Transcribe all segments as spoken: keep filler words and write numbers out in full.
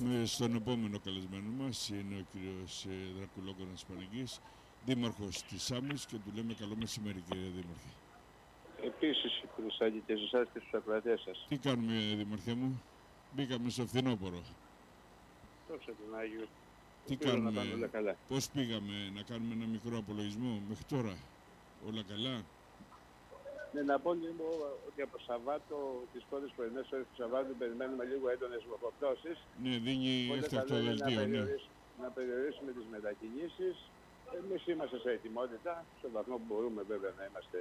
περάσουμε στον επόμενο καλεσμένο μας. Είναι ο κύριος Δρακουλόκονας Πανεγγής, δήμαρχος της Σάμης, και του λέμε καλό μεσημέρι, κύριε Δήμαρχε. Επίσης, Χρυσάκη, και σε εσάς και στους ακροατές σας. Τι κάνουμε, Δήμαρχε μου? Μπήκαμε στο φθινόπωρο. Δόξα τον Άγιο. Τι κάνουμε, όλα καλά. Πώς πήγαμε, να κάνουμε ένα μικρό απολογισμό μέχρι τώρα? Όλα καλά? Ναι, να πω λίγο ότι από Σαββάτο, τις πρώτες πρωινές ώρες του Σαββάτου, περιμένουμε λίγο έντονες βροχοπτώσεις. Ναι, δίνει έφτακτο δελτίο, ναι. Να περιορίσουμε τις μετακινήσεις. Εμείς είμαστε σε ετοιμότητα, στον βαθμό που μπορούμε βέβαια να είμαστε.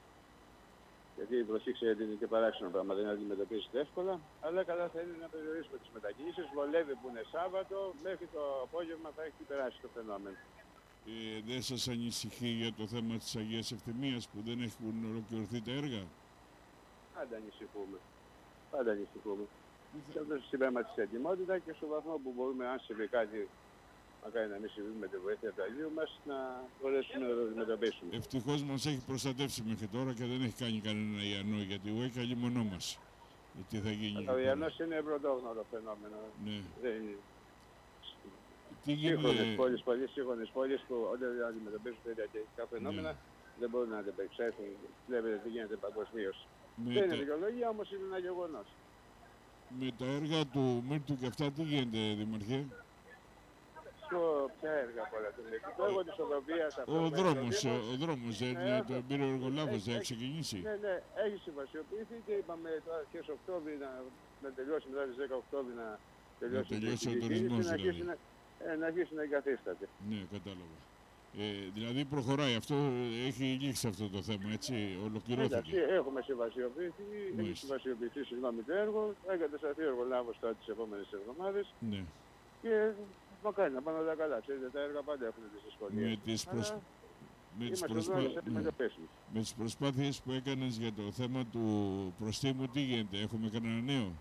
Γιατί η βροχή, ξέρετε, είναι και παράξενο πράγμα, δεν αντιμετωπίζεται εύκολα. Αλλά καλά θα είναι να περιορίσουμε τις μετακινήσεις. Βολεύει που είναι Σάββατο, μέχρι το απόγευμα θα έχει περάσει το φαινόμενο. Ε, δεν σας ανησυχεί για το θέμα της Αγίας Ευθυμίας που δεν έχουν ολοκληρωθεί τα έργα? Πάντα ανησυχούμε. Πάντα ανησυχούμε. Και αυτό το θέμα της ετοιμότητα και στο βαθμό που μπορούμε, αν συμβεί κάτι, μακάρι να μην συμβεί με τη βοήθεια του Αγίου μας, να μπορέσουμε να το αντιμετωπίσουμε. Ευτυχώς μας έχει προστατεύσει μέχρι τώρα και δεν έχει κάνει κανένα Ιαννό, γιατί ο έχει αλλημονό μας. Τι θα γίνει? Ο Ιαννός είναι πρωτόγνωρο φαινόμενο. Ναι. Δεν είναι. Τι γίνεται? Σύγχρονες πόλεις, πολύ σύγχρονες πόλεις που όταν αντιμετωπίζουν τέτοια καιρικά φαινόμενα, ναι, δεν μπορούν να αντεπεξέλθουν. Βλέπετε τι γίνεται παγκοσμίως. Με δεν τα... είναι δικαιολογία, όμως είναι ένα γεγονός. Με τα έργα του Μύρτου και αυτά τι γίνεται, Δημαρχέ? Στο ποια έργα πολλά του Μύρτου? Το έργο της οδοβίας αυτό. Ο δρόμος, ο δρόμος, ναι, το πήρε ο εργολάβος, δεν έχει ξεκινήσει. Ναι, ναι, έχει συμβασιοποιηθεί και είπαμε τώρα αρχές Οκτώβρη να, να τελειώσει, μετά τις δέκα Οκτώβρη να τελειώσει, να τελειώσει ο τουρισμός, να δηλαδή. να, ε, να αρχίσει να εγκαθίσταται. Ναι, κατάλαβα. Ε, δηλαδή προχωράει αυτό, έχει λήξει αυτό το θέμα, έτσι, ολοκληρώθηκε. Εντάξει, έχουμε συμβασιοποιηθεί, έχει συμβασιοποιηθεί συγγνώμη το έργο, θα εγκατασταθεί ο εργολάβος τώρα τις επόμενες εβδομάδες. Ναι. Και μακάρι να πάνε όλα καλά, ξέρετε, τα έργα πάντα έχουν τις δυσκολίες. Με τις, προσ... με τις, προσπά... ναι. με τις προσπάθειες που έκανες για το θέμα του προστίμου, τι γίνεται, έχουμε κανένα νέο?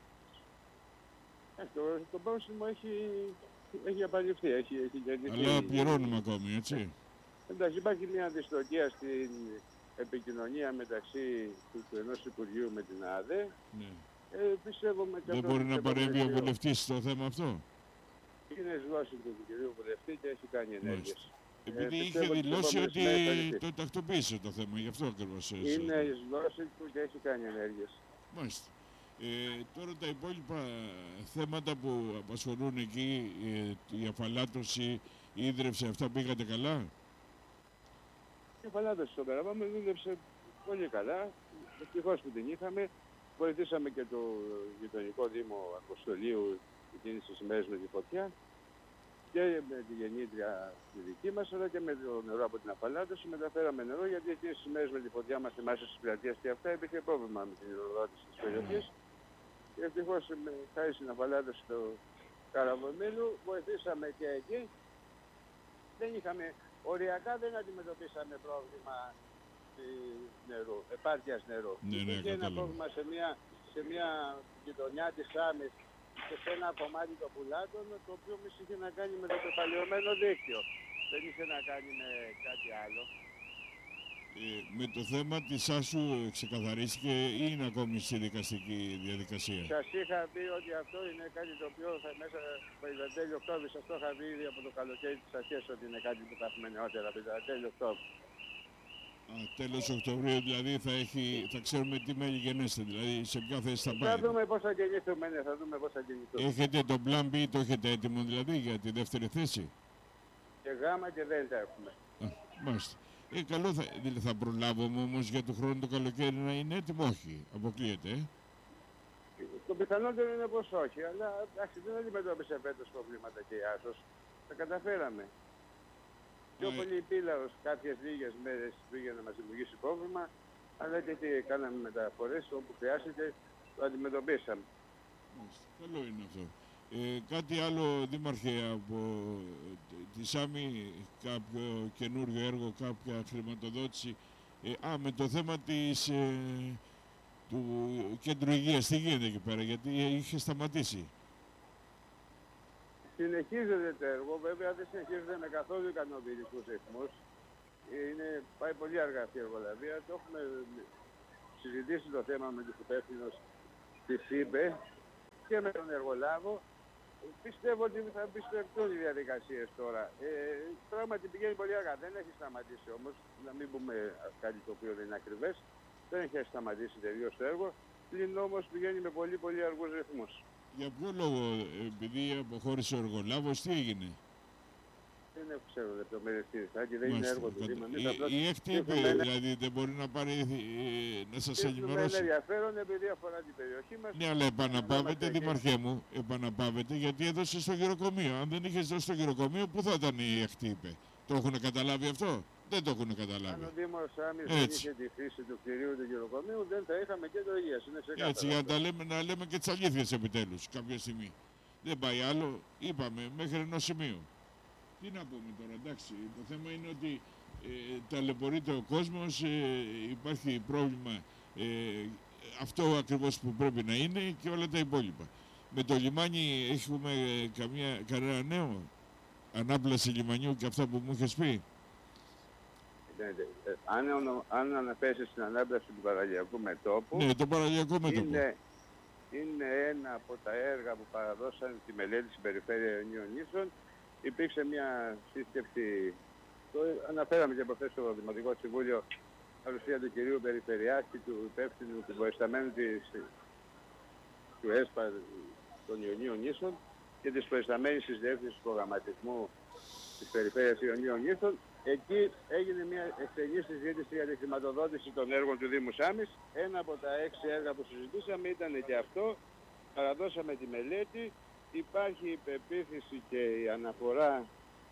Ε, το, το πρόστιμο έχει, έχει απαλληφθεί, έχει, έχει γεννηθεί. Αλλά πληρώνουμε ακόμη, έτσι. Ε, εντάξει, υπάρχει μια δυστοκία στην επικοινωνία μεταξύ του, του ενός Υπουργείου με την ΑΔΕ. Ναι. Ε, πιστεύουμε δεν μπορεί να παρέμβει ο βουλευτής στο θέμα αυτό? Είναι σγλώσση του κυρίου βουλευτή και έχει κάνει ενέργειες. Επειδή ε, είχε δηλώσει ότι το τακτοποίησε το θέμα, γι' αυτό ακριβώς. Είναι η σγλώσση του και έχει κάνει ενέργειες. Μάλιστα. Ε, τώρα τα υπόλοιπα θέματα που απασχολούν εκεί, ε, η αφαλάτωση, η ίδρυυση, αυτά πήγατε καλά? Η αφαλάτωση στο Καραβάμε δούλεψε πολύ καλά. Ευτυχώς που την είχαμε. Βοηθήσαμε και το γειτονικό Δήμο Αποστολίου εκείνες τις ημέρες με τη φωτιά και με τη γεννήτρια τη δική μας, αλλά και με το νερό από την αφαλάτωση. Μεταφέραμε νερό γιατί εκείνες τις ημέρες με τη φωτιά μας θυμάσαι στις πλατείες και αυτά υπήρχε πρόβλημα με την υδροδότηση της περιοχής. Και ευτυχώς χάρη στην αφαλάτωση του Καραβομήλου βοηθήσαμε και εκεί. Δεν είχαμε, οριακά δεν αντιμετωπίσαμε πρόβλημα νερού, επάρκειας νερού. Ναι, ναι, υπήρχε ένα πρόβλημα σε μια, σε μια γειτονιά της Σάμης και σε ένα κομμάτι των Πουλάτων, το οποίο μες είχε να κάνει με το κεφαλαιωμένο δίκτυο. Δεν είχε να κάνει με κάτι άλλο. Ε, με το θέμα της Άσου ξεκαθαρίστηκε ή είναι ακόμη στη δικαστική διαδικασία? Σας είχα πει ότι αυτό είναι κάτι το οποίο θα μέσα από τέλειο Οκτώβρη, σας το είχα πει ήδη από το καλοκαίρι της αρχές ότι είναι κάτι που θα έχουμε νεότερα από τέλειο Οκτώβρη. Α, τέλος Οκτωβρίου δηλαδή θα, έχει, θα ξέρουμε τι μέλη γενέστε, δηλαδή σε ποια θέση θα πάει. Θα δούμε πώς θα γεννηθούμε, ναι, θα δούμε πώς θα γεννηθούμε. Έχετε το plan B, το έχετε έτοιμο δηλαδή για τη δεύτερη θέση? Και γάμα και δεν τα έχουμε. Α, μάλιστα. Ε, καλό θα, δηλαδή θα προλάβουμε όμως για το χρόνο το καλοκαίρι να είναι έτοιμο, όχι, αποκλείεται. Ε? Το πιθανότερο είναι πως όχι, αλλά εντάξει, δεν αντιμετώπισε φέτος προβλήματα και η Άσος. Τα καταφέραμε. Πιο πολύ η Πύλαος κάποιες λίγες μέρες πήγε να μας δημιουργήσει πρόβλημα, αλλά και τι κάναμε μεταφορές όπου χρειάστηκε, το αντιμετωπίσαμε. Καλό είναι αυτό. Ε, κάτι άλλο, Δήμαρχε, από τη Σάμη, κάποιο καινούριο έργο, κάποια χρηματοδότηση? Ε, α, με το θέμα της, ε, του κέντρου υγείας, τι γίνεται εκεί πέρα, γιατί είχε σταματήσει? Συνεχίζεται το έργο, βέβαια δεν συνεχίζεται με καθόλου ικανοποιητικούς ρυθμούς. Είναι, πάει πολύ αργά αυτή η εργολαβία. Το έχουμε συζητήσει το θέμα με τους υπεύθυνους της ΣΥΠΕ και με τον εργολάβο. Πιστεύω ότι θα πιστευτούν οι διαδικασίες τώρα. Ε, πράγματι πηγαίνει πολύ αργά. Δεν έχει σταματήσει όμως, να μην πούμε κάτι το οποίο δεν είναι ακριβές. Δεν έχει σταματήσει τελείως το έργο. Πλην όμως πηγαίνει με πολύ πολύ αργούς ρυθμούς. Για ποιο λόγο, επειδή αποχώρησε ο εργολάβος, τι έγινε? Δεν ξέρω λεπτομέρειες τι δεν είναι έργο του Δήμου. Η, η ΕΚΤ είπε, δηλαδή δεν μπορεί να πάρει, ε, να σας ενημερώσει. Είναι ενδιαφέρον επειδή αφορά την περιοχή μας. Ναι, αλλά επαναπάβετε, Δημαρχέ μου, επαναπάβετε, γιατί έδωσε στο γυροκομείο. Αν δεν είχες δώσει στο γυροκομείο, πού θα ήταν η ΕΚΤ, είπε? Το έχουν καταλάβει αυτό? Δεν το έχουν καταλάβει. Αν ο Δήμος Σάμις δεν είχε τη φύση του κτηρίου του γυροκομείου, δεν θα είχαμε και το υγείας. Είναι ξεκάθαρο. Έτσι, για να λέμε, να λέμε και τις αλήθειες επιτέλους, κάποια στιγμή. Δεν πάει άλλο, είπαμε, μέχρι ενός σημείου. Τι να πούμε τώρα, εντάξει, το θέμα είναι ότι ε, ταλαιπωρείται ο κόσμος, ε, υπάρχει πρόβλημα, ε, αυτό ακριβώς που πρέπει να είναι και όλα τα υπόλοιπα. Με το λιμάνι έχουμε καμία, κανένα νέο, ανάπλαση λιμανιού και αυτά που μου είχες πει? Ε, αν, αν αναφέρεις στην ανάπλαση του παραλιακού μετώπου, ναι, το παραλιακό μέτωπο. Είναι, είναι ένα από τα έργα που παραδώσαν τη μελέτη στην περιφέρεια Ιωνίων Νήσων. Υπήρξε μια σύσκεψη, το αναφέραμε και προχθές στο Δημοτικό Συμβούλιο, παρουσία του κυρίου Περιφερειάρχη, του υπεύθυνου, του προϊσταμένου της, του ΕΣΠΑ των Ιωνίων Νήσων και της προϊσταμένης της Διεύθυνσης Προγραμματισμού της Περιφέρειας Ιωνίων Νήσων. Εκεί έγινε μια εκτενή συζήτηση για τη χρηματοδότηση των έργων του Δήμου Σάμης. Ένα από τα έξι έργα που συζητήσαμε ήταν και αυτό. Παραδώσαμε τη μελέτη. Υπάρχει η πεποίθηση και η αναφορά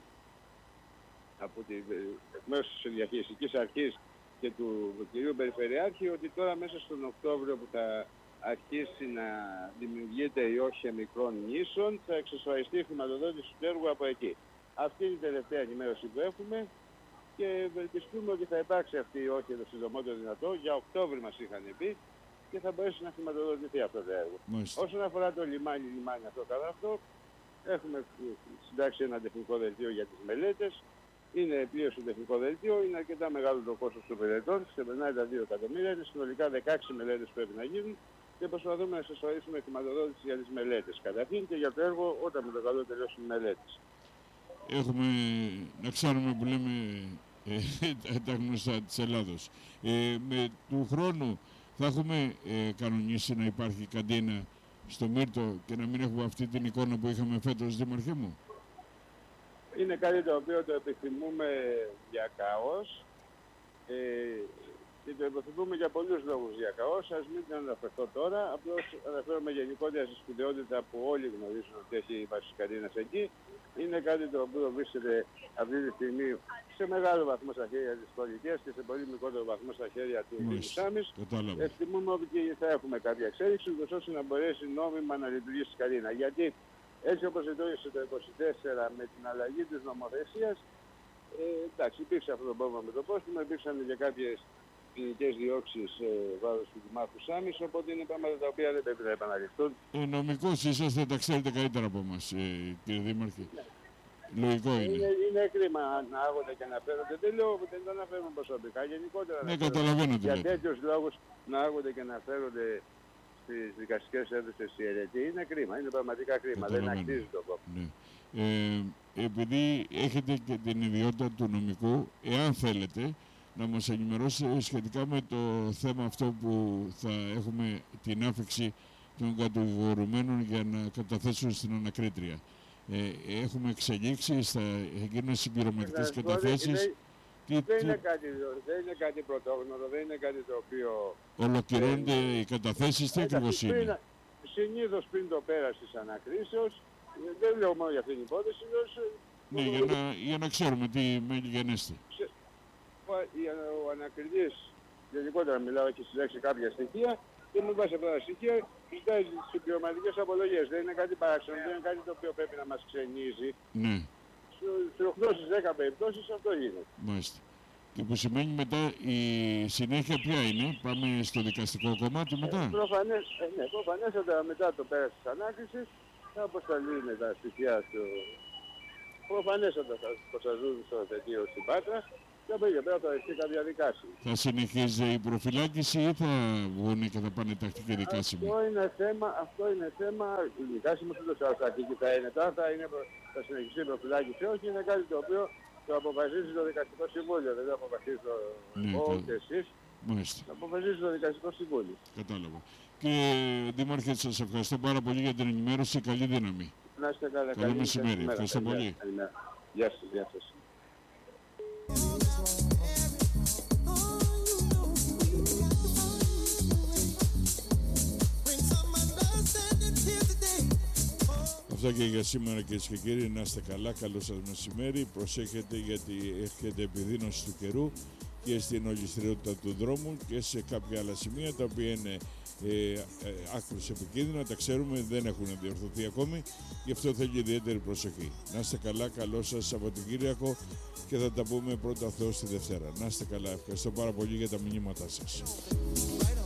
από τη μέρος της διαχειριστικής αρχής και του κυρίου Περιφερειάρχη ότι τώρα μέσα στον Οκτώβριο που θα αρχίσει να δημιουργείται η όχια μικρών νήσων θα εξασφαλιστεί η χρηματοδότηση του έργου από εκεί. Αυτή είναι η τελευταία ενημέρωση που έχουμε και ευελπιστούμε ότι θα υπάρξει αυτή η όχια το συντομότερο δυνατό. Για Οκτώβριο μας είχαν πει και θα μπορέσει να χρηματοδοτηθεί αυτό το έργο. Μάλιστα. Όσον αφορά το λιμάνι, λιμάνι αυτό καλά αυτό, έχουμε συντάξει ένα τεχνικό δελτίο για τις μελέτες. Είναι πλήρως το τεχνικό δελτίο, είναι αρκετά μεγάλο το κόστος των μελετών, ξεπερνάει τα δύο εκατομμύρια, είναι συνολικά δεκαέξι μελέτες πρέπει να γίνουν και προσπαθούμε να εξασφαλίσουμε χρηματοδότηση για τις μελέτες. Καταρχήν και για το έργο όταν με το καλό τελειώσουν οι μελέτες. Έχουμε, να ξέρουμε που λέμε ε, τα γνωστά της Ελλάδος. Ε, με του χρόνου θα έχουμε ε, κανονίσει να υπάρχει καντίνα στο Μύρτο και να μην έχουμε αυτή την εικόνα που είχαμε φέτος, Δήμαρχέ μου? Είναι κάτι το οποίο το επιθυμούμε για καώς ε, και το επιθυμούμε για πολλούς λόγους για καώς. Ας μην την αναφερθώ τώρα, απλώς αναφέρομαι γενικότερα στη σπουδαιότητα που όλοι γνωρίζουν ότι έχει η βασικαντίνας εκεί. Είναι κάτι το οποίο βρίσκεται αυτή τη στιγμή σε μεγάλο βαθμό στα χέρια της πολιτείας και σε πολύ μικρότερο βαθμό στα χέρια του Δήμου Σάμης. Εκτιμούμε ότι θα έχουμε κάποια εξέλιξη, ώστε να μπορέσει νόμιμα να λειτουργήσει η Καρίνα. Γιατί έτσι όπως λειτουργήσε το είκοσι τέσσερα με την αλλαγή της νομοθεσίας, ε, εντάξει, υπήρξε αυτό το πρόβλημα με το πρόστιμο, υπήρξαν και κάποιες ποινικές διώξεις ε, βάρος του Δημάρχου Σάμης, οπότε είναι πράγματα τα οποία δεν πρέπει να επαναληφθούν. Ε, νομικώς είσαστε, τα ξέρετε καλύτερα από εμάς, ε, κύριε Δήμαρχε. Ναι. Λογικό είναι. Είναι, είναι κρίμα να άγονται και να φέρονται. Δεν λέω ότι δεν το αναφέρουμε προσωπικά. Γενικότερα ναι, καταλαβαίνω τι για λέτε. τέτοιους λόγους να άγονται και να φέρονται στις δικαστικές αίθουσες οι αιρετοί είναι κρίμα. Είναι πραγματικά κρίμα. Δεν αξίζει το κόπο. Ναι. Ε, επειδή έχετε και την ιδιότητα του νομικού, εάν θέλετε να μας ενημερώσετε σχετικά με το θέμα αυτό που θα έχουμε την άφιξη των κατηγορουμένων για να καταθέσουν στην ανακρίτρια. Ε, έχουμε εξελίξει, θα γίνουν συμπληρωματικές καταθέσεις. Δεν, δεν, είναι κάτι, δεν είναι κάτι πρωτόγνωρο, δεν είναι κάτι το οποίο... Ολοκληρώνονται ε, οι καταθέσεις, τι ακριβώς είναι? Συνήθως πριν το πέρας της ανακρίσεως, δεν λέω μόνο για αυτήν την υπόθεση. Ναι, για να, για να ξέρουμε τι μέλη γενέστε. Ο ανακριτής, γενικότερα μιλάω, έχει συλλέξει κάποια στοιχεία και με βάση αυτά τα στοιχεία ζητάει τις συμπληρωματικές απολογίες. Δεν είναι κάτι παράξενο, δεν είναι κάτι το οποίο πρέπει να μας ξενίζει. Ναι. Στις οκτώ στις δέκα περιπτώσεις αυτό γίνεται. Μάλιστα. Και που σημαίνει μετά η συνέχεια ποια είναι? Πάμε στο δικαστικό κομμάτι μετά. Ε, προφανές, ε, ναι, προφανέστατα μετά το πέρας της ανάκρισης θα αποσταλούν τα στοιχεία του. Προφανέστατα θα αποσταλούν στο δελτίο στην Πάτρα Και από εκεί και πέρα θα ρεχτεί κάποια δικάσιμη. Θα συνεχίζεται η προφυλάκηση ή θα βγουν και θα πάνε τακτική δικάσιμη? Αυτό είναι θέμα, αυτό είναι θέμα, η δικάσιμη ούτως άλλως τακτική θα είναι. Τώρα θα, είναι, θα συνεχιστεί η προφυλάκηση, όχι, είναι κάτι το οποίο το αποφασίζει το Δικαστικό Συμβούλιο. Δεν το αποφασίζει το Ναι, εγώ το... και εσείς. Μάλιστα. Το αποφασίζει το Δικαστικό Συμβούλιο. Κατάλαβα. Και Δήμαρχε, σας ευχαριστώ πάρα πολύ για την ενημέρωση. Καλή δύναμη. Να είστε καλά. Καλό μεσημέρι. Ευχαριστώ πολύ. Γεια σας. Γεια σας. Αυτά και για σήμερα, κυρίες και κύριοι. Να είστε καλά, καλό σας μεσημέρι. Προσέχετε, γιατί έρχεται επιδείνωση του καιρού και στην ολιστριότητα του δρόμου και σε κάποια άλλα σημεία τα οποία είναι ε, ε, άκρως επικίνδυνα. Τα ξέρουμε, δεν έχουν διορθωθεί ακόμη, γι' αυτό θέλει ιδιαίτερη προσοχή. Να είστε καλά, καλό σας Σαββατοκύριακο και θα τα πούμε πρώτα Θεός τη Δευτέρα. Να είστε καλά, ευχαριστώ πάρα πολύ για τα μηνύματά σας.